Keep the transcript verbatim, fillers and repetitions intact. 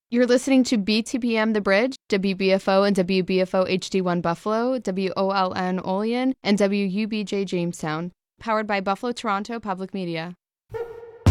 You're listening to B T B M The Bridge, W B F O and W B F O H D one Buffalo, W O L N Olean, and W U B J Jamestown. Powered by Buffalo Toronto Public Media.